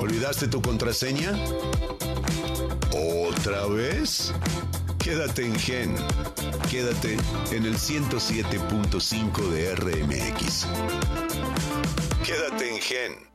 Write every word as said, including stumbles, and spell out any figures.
¿Olvidaste tu contraseña? ¿Otra vez? Quédate en Gen. Quédate en el ciento siete punto cinco de R M X. Quédate en Gen.